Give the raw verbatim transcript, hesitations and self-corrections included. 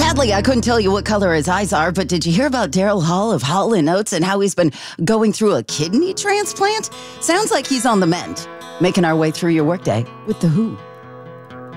Sadly, I couldn't tell you what color his eyes are, but did you hear about Daryl Hall of Hall and Oates and how he's been going through a kidney transplant? Sounds like he's on the mend. Making our way through your workday with The Who.